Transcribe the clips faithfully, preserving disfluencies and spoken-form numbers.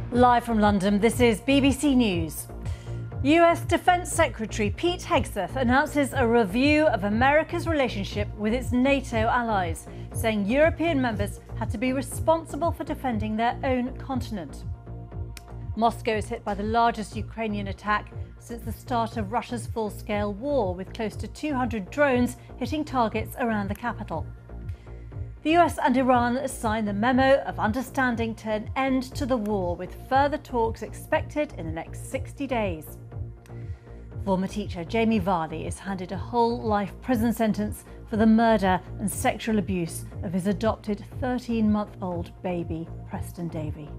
Live from London, this is B B C News. U S Defence Secretary Pete Hegseth announces a review of America's relationship with its NATO allies, saying European members had to be responsible for defending their own continent. Moscow is hit by the largest Ukrainian attack since the start of Russia's full-scale war, with close to two hundred drones hitting targets around the capital. The U S and Iran signed the memo of understanding to an end to the war, with further talks expected in the next sixty days. Former teacher Jamie Varley is handed a whole-life prison sentence for the murder and sexual abuse of his adopted thirteen-month-old baby, Preston Davey.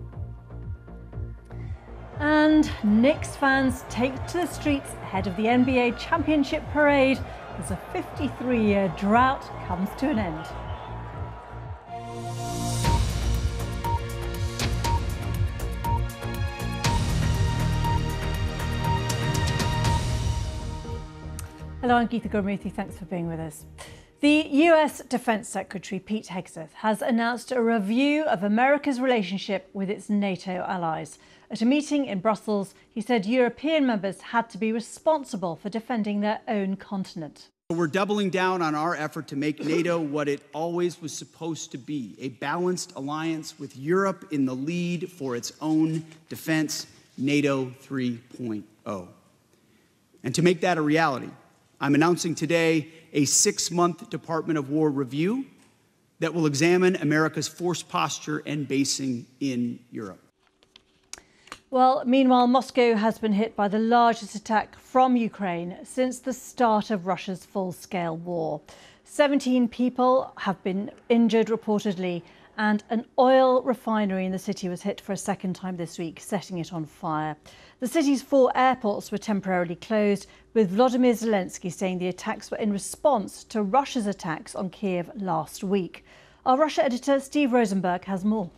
And Knicks fans take to the streets ahead of the N B A Championship parade as a fifty-three-year drought comes to an end. Hello, I'm Geetha Gurmurthy. Thanks for being with us. The U S Defence Secretary Pete Hegseth has announced a review of America's relationship with its NATO allies. At a meeting in Brussels, he said European members had to be responsible for defending their own continent. We're doubling down on our effort to make NATO what it always was supposed to be, a balanced alliance with Europe in the lead for its own defence, NATO three point oh. And to make that a reality, I'm announcing today a six-month Department of War review that will examine America's force posture and basing in Europe. Well, meanwhile, Moscow has been hit by the largest attack from Ukraine since the start of Russia's full-scale war. seventeen people have been injured reportedly, and an oil refinery in the city was hit for a second time this week, setting it on fire. The city's four airports were temporarily closed, with Volodymyr Zelensky saying the attacks were in response to Russia's attacks on Kiev last week. Our Russia editor Steve Rosenberg has more.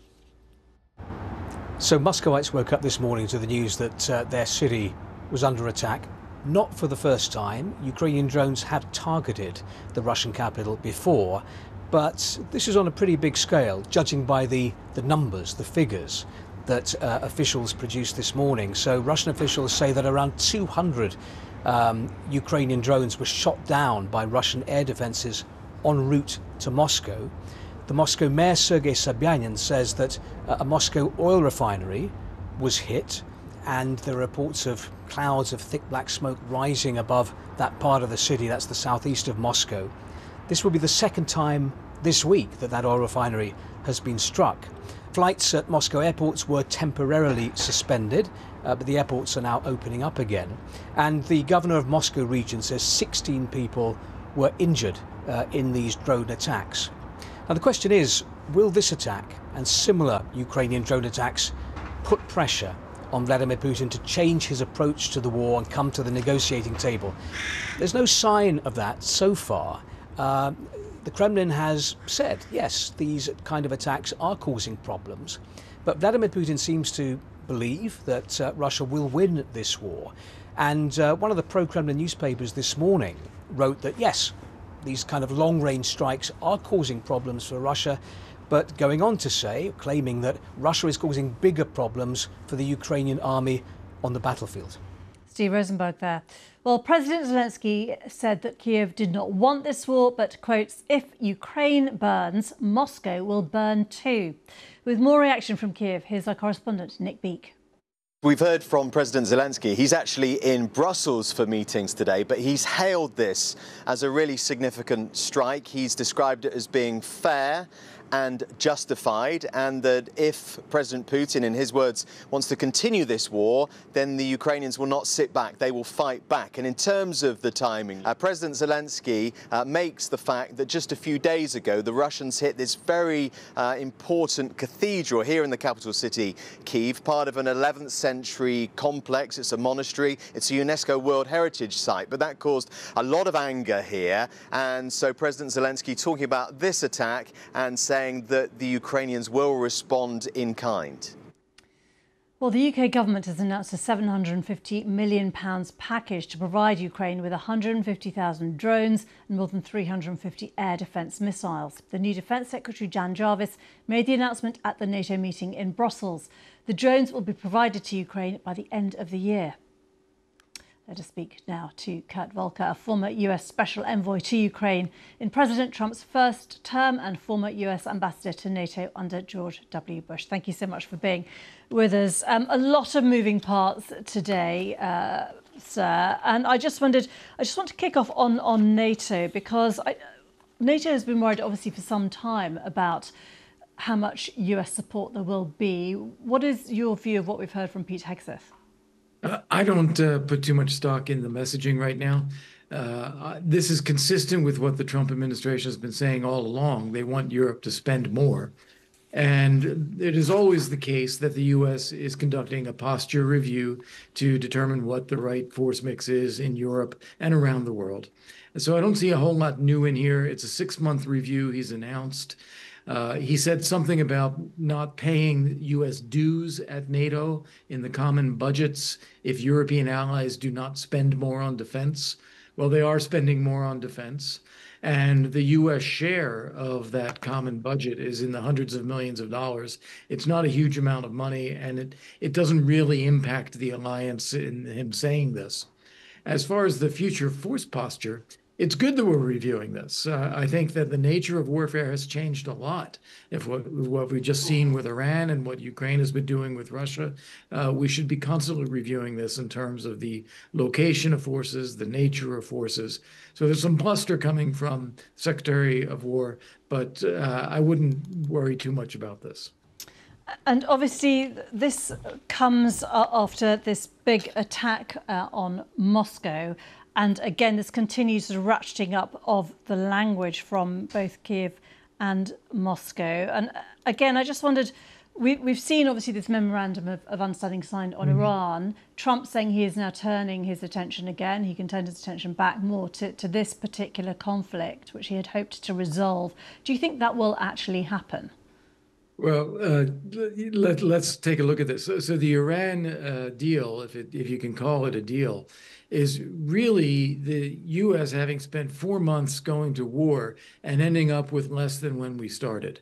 So Muscovites woke up this morning to the news that uh, their city was under attack. Not for the first time. Ukrainian drones had targeted the Russian capital before, but this is on a pretty big scale, judging by the, the numbers, the figures that uh, officials produced this morning. So Russian officials say that around two hundred um, Ukrainian drones were shot down by Russian air defences en route to Moscow. The Moscow mayor, Sergei Sobyanin, says that uh, a Moscow oil refinery was hit, and there are reports of clouds of thick black smoke rising above that part of the city. That's the southeast of Moscow. This will be the second time this week that that oil refinery has been struck. Flights at Moscow airports were temporarily suspended, uh, but the airports are now opening up again. And the governor of Moscow region says sixteen people were injured uh, in these drone attacks. Now the question is, will this attack and similar Ukrainian drone attacks put pressure on Vladimir Putin to change his approach to the war and come to the negotiating table? There's no sign of that so far. Uh, the Kremlin has said, yes, these kind of attacks are causing problems, but Vladimir Putin seems to believe that uh, Russia will win this war. And uh, one of the pro-Kremlin newspapers this morning wrote that, yes, these kind of long-range strikes are causing problems for Russia, but going on to say, claiming that Russia is causing bigger problems for the Ukrainian army on the battlefield. Steve Rosenberg there. Well, President Zelensky said that Kiev did not want this war, but quotes, if Ukraine burns, Moscow will burn too. With more reaction from Kiev, here's our correspondent, Nick Beake. We've heard from President Zelensky. He's actually in Brussels for meetings today, but he's hailed this as a really significant strike. He's described it as being fair and justified, and that if President Putin, in his words, wants to continue this war, then the Ukrainians will not sit back, they will fight back. And in terms of the timing, uh, President Zelensky uh, makes the fact that just a few days ago, the Russians hit this very uh, important cathedral here in the capital city, Kyiv, part of an eleventh century complex. It's a monastery, it's a UNESCO World Heritage Site, but that caused a lot of anger here. And so President Zelensky talking about this attack and saying that the Ukrainians will respond in kind. Well, the U K government has announced a seven hundred and fifty million pounds package to provide Ukraine with one hundred and fifty thousand drones and more than three hundred and fifty air defence missiles. The new Defence Secretary Jan Jarvis made the announcement at the NATO meeting in Brussels. The drones will be provided to Ukraine by the end of the year. Let us speak now to Kurt Volker, a former U S Special Envoy to Ukraine in President Trump's first term and former U S Ambassador to NATO under George W. Bush. Thank you so much for being with us. Um, a lot of moving parts today, uh, sir. And I just wondered, I just want to kick off on, on NATO, because I, NATO has been worried, obviously, for some time about how much U S support there will be. What is your view of what we've heard from Pete Hegseth? Uh, I don't uh, put too much stock in the messaging right now. Uh, this is consistent with what the Trump administration has been saying all along. They want Europe to spend more. And it is always the case that the U S is conducting a posture review to determine what the right force mix is in Europe and around the world. And so I don't see a whole lot new in here. It's a six-month review he's announced. Uh, he said something about not paying U S dues at NATO in the common budgets if European allies do not spend more on defense. Well, they are spending more on defense. And the U S share of that common budget is in the hundreds of millions of dollars. It's not a huge amount of money, and it, it doesn't really impact the alliance in him saying this. As far as the future force posture, it's good that we're reviewing this. Uh, I think that the nature of warfare has changed a lot. If what, what we've just seen with Iran and what Ukraine has been doing with Russia, uh, we should be constantly reviewing this in terms of the location of forces, the nature of forces. So there's some bluster coming from Secretary of War, but uh, I wouldn't worry too much about this. And obviously, this comes after this big attack uh, on Moscow. And again, this continues the ratcheting up of the language from both Kiev and Moscow. And again, I just wondered, we, we've seen obviously this memorandum of, of understanding signed on mm-hmm. Iran. Trump saying he is now turning his attention again. He can turn his attention back more to, to this particular conflict, which he had hoped to resolve. Do you think that will actually happen? Well, uh, let, let's take a look at this. So, so the Iran uh, deal, if, it, if you can call it a deal, is really the U S having spent four months going to war and ending up with less than when we started.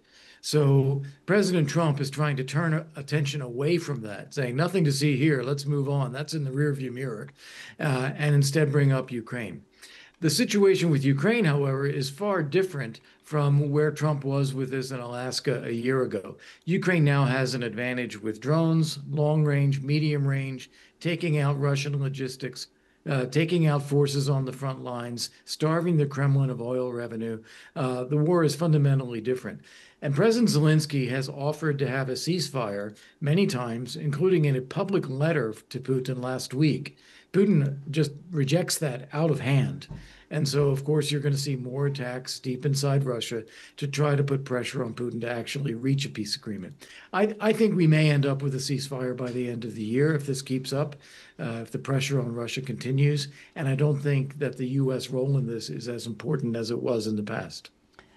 So President Trump is trying to turn attention away from that, saying nothing to see here, let's move on. That's in the rearview mirror, uh, and instead bring up Ukraine. The situation with Ukraine, however, is far different from where Trump was with this in Alaska a year ago. Ukraine now has an advantage with drones, long range, medium range, taking out Russian logistics, uh, taking out forces on the front lines, starving the Kremlin of oil revenue. Uh, the war is fundamentally different. And President Zelensky has offered to have a ceasefire many times, including in a public letter to Putin last week. Putin just rejects that out of hand. And so, of course, you're going to see more attacks deep inside Russia to try to put pressure on Putin to actually reach a peace agreement. I, I think we may end up with a ceasefire by the end of the year if this keeps up, uh, if the pressure on Russia continues. And I don't think that the U S role in this is as important as it was in the past.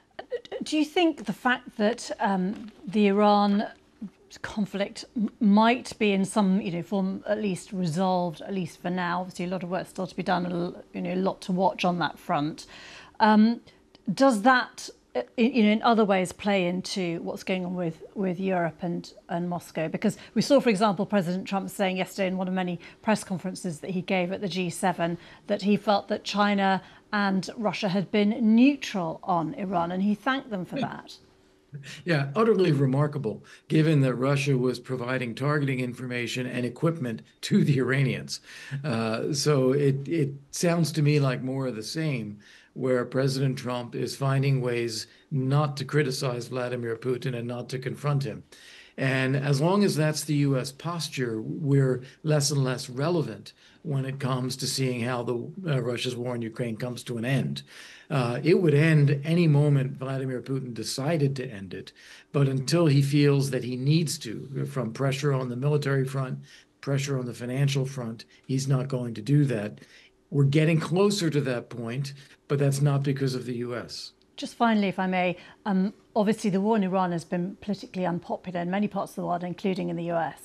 Do you think the fact that um, the Iran conflict might be in some, you know, form at least resolved, at least for now? Obviously, a lot of work still to be done, and you know, a lot to watch on that front. Um, does that, you know, in other ways, play into what's going on with with Europe and and Moscow? Because we saw, for example, President Trump saying yesterday in one of many press conferences that he gave at the G seven that he felt that China and Russia had been neutral on Iran, and he thanked them for that. Yeah, utterly remarkable, given that Russia was providing targeting information and equipment to the Iranians. Uh, so it, it sounds to me like more of the same, where President Trump is finding ways not to criticize Vladimir Putin and not to confront him. And as long as that's the U S posture, we're less and less relevant when it comes to seeing how the uh, Russia's war in Ukraine comes to an end. Uh, it would end any moment Vladimir Putin decided to end it. But until he feels that he needs to, from pressure on the military front, pressure on the financial front, he's not going to do that. We're getting closer to that point, but that's not because of the U S. Just finally, if I may, um, obviously the war in Iran has been politically unpopular in many parts of the world, including in the U S.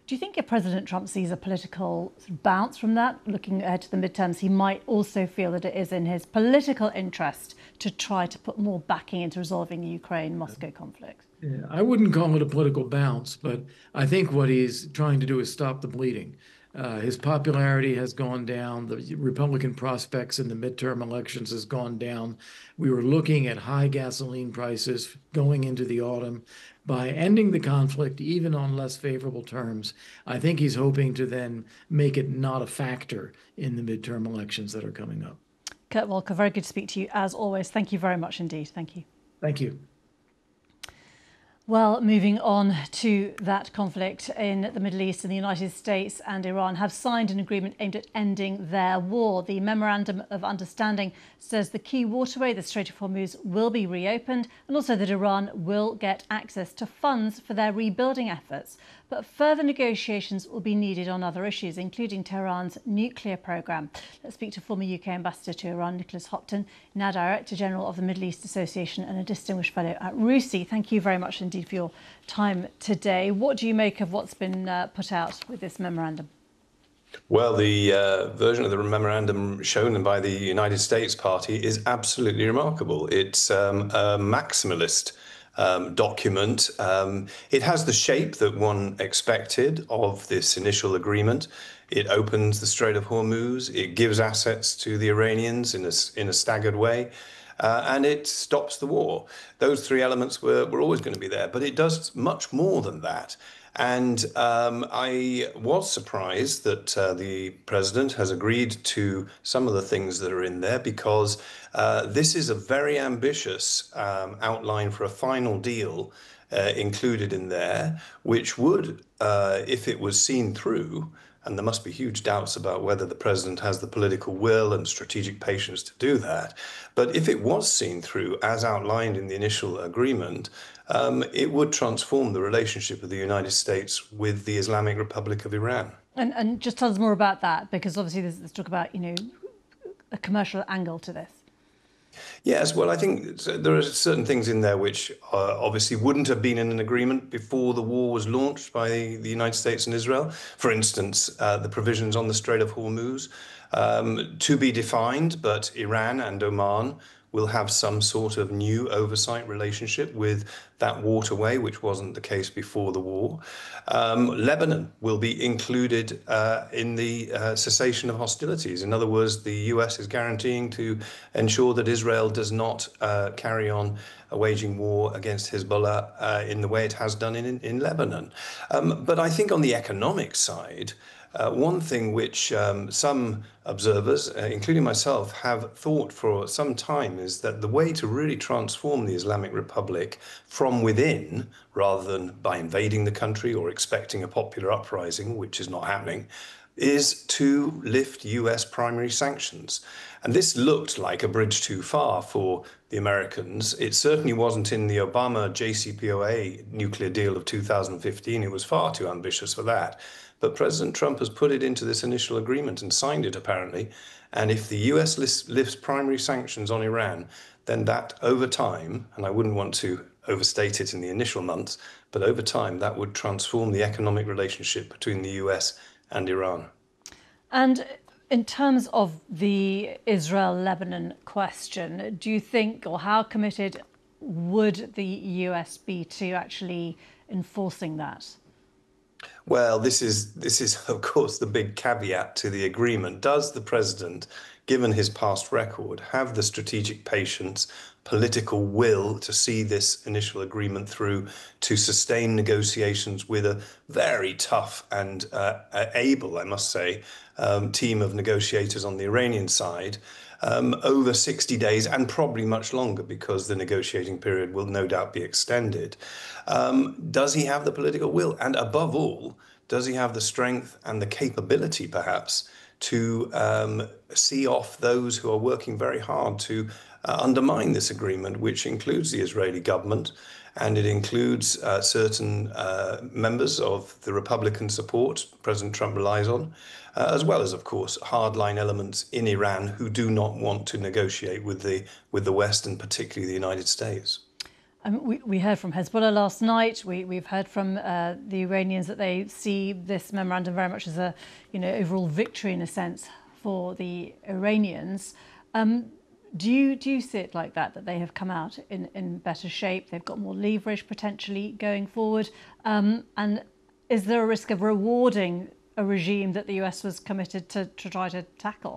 Do you think if President Trump sees a political sort of bounce from that, looking ahead to the midterms, he might also feel that it is in his political interest to try to put more backing into resolving the Ukraine-Moscow conflict? Yeah, I wouldn't call it a political bounce, but I think what he's trying to do is stop the bleeding. Uh, his popularity has gone down. The Republican prospects in the midterm elections has gone down. We were looking at high gasoline prices going into the autumn. By ending the conflict, even on less favorable terms, I think he's hoping to then make it not a factor in the midterm elections that are coming up. Kurt Volker, very good to speak to you as always. Thank you very much indeed. Thank you. Thank you. Well, moving on to that conflict in the Middle East, and the United States and Iran have signed an agreement aimed at ending their war. The Memorandum of Understanding says the key waterway, the Strait of Hormuz, will be reopened, and also that Iran will get access to funds for their rebuilding efforts. But further negotiations will be needed on other issues, including Tehran's nuclear programme. Let's speak to former U K Ambassador to Iran, Nicholas Hopton, now Director General of the Middle East Association and a Distinguished Fellow at RUSI. Thank you very much indeed for your time today. What do you make of what's been uh, put out with this memorandum? Well, the uh, version of the memorandum shown by the United States party is absolutely remarkable. It's um, a maximalist um, document. Um, it has the shape that one expected of this initial agreement. It opens the Strait of Hormuz. It gives assets to the Iranians in a, in a staggered way. Uh, and it stops the war. Those three elements were, were always going to be there, but it does much more than that. And um, I was surprised that uh, the president has agreed to some of the things that are in there, because uh, this is a very ambitious um, outline for a final deal uh, included in there, which would, uh, if it was seen through, and there must be huge doubts about whether the president has the political will and strategic patience to do that. But if it was seen through, as outlined in the initial agreement, um, it would transform the relationship of the United States with the Islamic Republic of Iran. And, and just tell us more about that, because obviously there's, let's talk about, you know, a commercial angle to this. Yes, well, I think there are certain things in there which uh, obviously wouldn't have been in an agreement before the war was launched by the United States and Israel. For instance, uh, the provisions on the Strait of Hormuz, um, to be defined, but Iran and Oman will have some sort of new oversight relationship with that waterway, which wasn't the case before the war. Um, Lebanon will be included uh, in the uh, cessation of hostilities. In other words, the U S is guaranteeing to ensure that Israel does not uh, carry on uh, waging war against Hezbollah uh, in the way it has done in, in Lebanon. Um, but I think on the economic side, Uh, one thing which um, some observers, uh, including myself, have thought for some time is that the way to really transform the Islamic Republic from within, rather than by invading the country or expecting a popular uprising, which is not happening, is to lift U S primary sanctions. And this looked like a bridge too far for the Americans. It certainly wasn't in the Obama J C P O A nuclear deal of two thousand fifteen. It was far too ambitious for that. But President Trump has put it into this initial agreement and signed it, apparently. And if the U S lifts primary sanctions on Iran, then that over time, and I wouldn't want to overstate it in the initial months, but over time, that would transform the economic relationship between the U S and Iran. And in terms of the Israel-Lebanon question, do you think, or how committed would the U S be to actually enforcing that? Well, this is, this is, of course, the big caveat to the agreement. Does the president, given his past record, have the strategic patience, political will to see this initial agreement through, to sustain negotiations with a very tough and uh, able, I must say, um, team of negotiators on the Iranian side, Um, over sixty days, and probably much longer, because the negotiating period will no doubt be extended? Um, does he have the political will? And above all, does he have the strength and the capability, perhaps, to um, see off those who are working very hard to uh, undermine this agreement, which includes the Israeli government, and it includes uh, certain uh, members of the Republican support President Trump relies on, uh, as well as, of course, hardline elements in Iran who do not want to negotiate with the with the West, and particularly the United States. Um, we, we heard from Hezbollah last night. We, we've heard from uh, the Iranians that they see this memorandum very much as a, you know, overall victory in a sense for the Iranians. Um, do you do you see it like that? That they have come out in, in better shape? They've got more leverage potentially going forward. Um, and is there a risk of rewarding a regime that the U S was committed to, to try to tackle?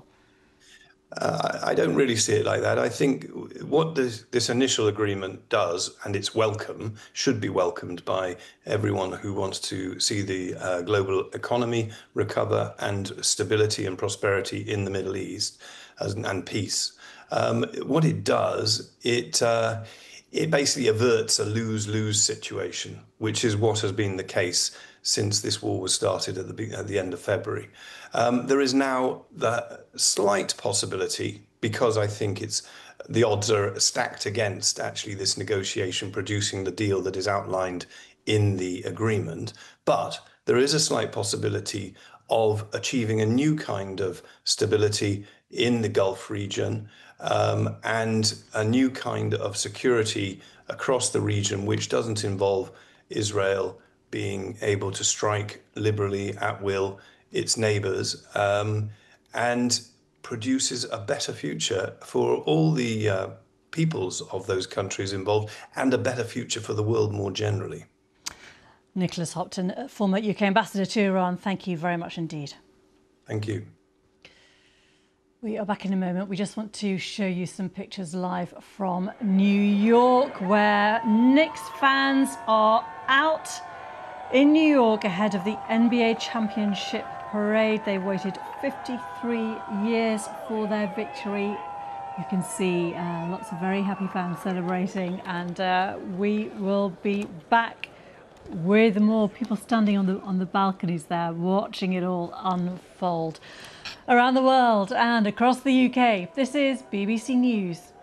Uh, I don't really see it like that. I think what this, this initial agreement does, and it's welcome, should be welcomed by everyone who wants to see the uh, global economy recover and stability and prosperity in the Middle East as, and peace. Um, what it does, it uh, it basically averts a lose-lose situation, which is what has been the case since this war was started at the, at the end of February. Um, there is now the slight possibility, because I think it's the odds are stacked against actually this negotiation producing the deal that is outlined in the agreement, but there is a slight possibility of achieving a new kind of stability in the Gulf region, um, and a new kind of security across the region, which doesn't involve Israel being able to strike liberally at will its neighbors, um, and produces a better future for all the uh, peoples of those countries involved, and a better future for the world more generally. Nicholas Hopton, former U K ambassador to Iran, thank you very much indeed. Thank you. We are back in a moment. We just want to show you some pictures live from New York, where Knicks fans are out in New York ahead of the N B A championship parade. They waited fifty-three years for their victory. You can see uh, lots of very happy fans celebrating, and uh, we will be back with more people standing on the on the balconies there, watching it all unfold around the world and across the U K. This is B B C News.